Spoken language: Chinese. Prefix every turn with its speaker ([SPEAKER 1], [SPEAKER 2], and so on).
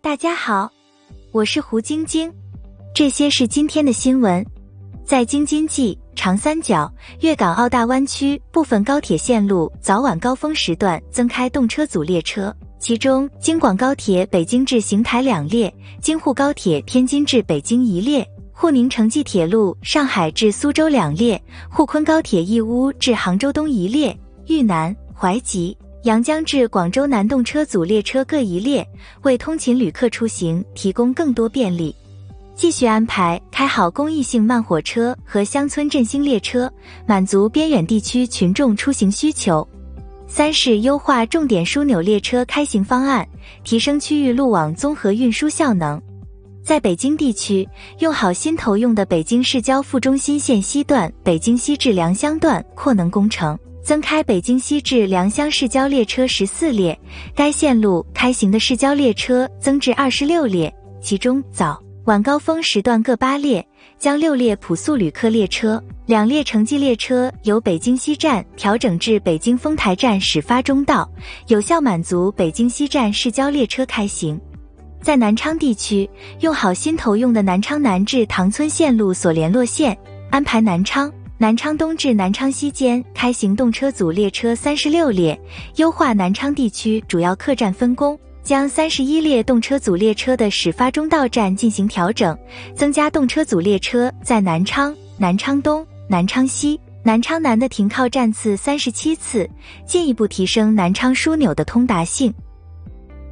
[SPEAKER 1] 大家好，我是胡晶晶，这些是今天的新闻。在京津冀、长三角、粤港澳大湾区部分高铁线路早晚高峰时段增开动车组列车，其中京广高铁北京至邢台2列，京沪高铁天津至北京1列，沪宁城际铁路上海至苏州2列，沪昆高铁义乌至杭州东1列，豫南、淮吉、阳江至广州南动车组列车各1列，为通勤旅客出行提供更多便利。继续安排开好公益性慢火车和乡村振兴列车，满足边远地区群众出行需求。3是优化重点枢纽列车开行方案，提升区域路网综合运输效能。在北京地区，用好新投用的北京市郊副中心线西段北京西至良乡段扩能工程，增开北京西至良乡市郊列车14列，该线路开行的市郊列车增至26列，其中早晚高峰时段各8列，将6列普速旅客列车、2列城际列车由北京西站调整至北京丰台站始发终到，有效满足北京西站市郊列车开行。在南昌地区，用好新投用的南昌南至塘村线路所联络线，安排南昌东至南昌西间开行动车组列车36列，优化南昌地区主要客站分工，将31列动车组列车的始发终到站进行调整，增加动车组列车在南昌、南昌东、南昌西、南昌南的停靠站次37次，进一步提升南昌枢纽的通达性。